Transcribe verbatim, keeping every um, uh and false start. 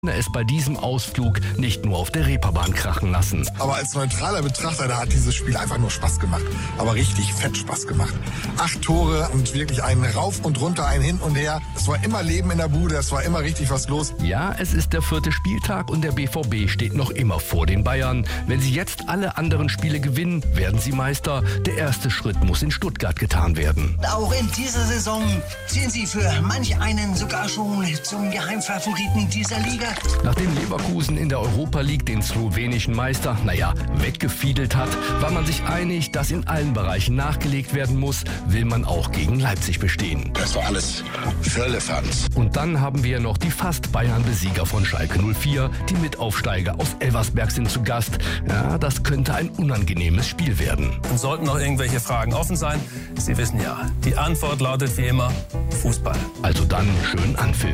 es bei diesem Ausflug nicht nur auf der Reeperbahn krachen lassen. Aber als neutraler Betrachter, da hat dieses Spiel einfach nur Spaß gemacht. Aber richtig fett Spaß gemacht. Acht Tore und wirklich einen rauf und runter, ein hin und her. Es war immer Leben in der Bude, es war immer richtig was los. Ja, es ist der vierte Spieltag und der B V B steht noch immer vor den Bayern. Wenn sie jetzt alle anderen Spiele gewinnen, werden sie Meister. Der erste Schritt muss in Stuttgart getan werden. Auch in dieser Saison sind sie für manch einen sogar schon zum Geheimfavoriten dieser Liga. Nachdem Leverkusen in der Europa League den slowenischen Meister, naja, weggefiedelt hat, war man sich einig, dass in allen Bereichen nachgelegt werden muss, will man auch gegen Leipzig bestehen. Das war alles Firlefanz. Und dann haben wir noch die fast Bayern-Besieger von Schalke null vier. Die Mitaufsteiger aus Elversberg sind zu Gast. Ja, das könnte ein unangenehmes Spiel werden. Und sollten noch irgendwelche Fragen offen sein, Sie wissen ja, die Antwort lautet wie immer Fußball. Also dann schön Anpfiff.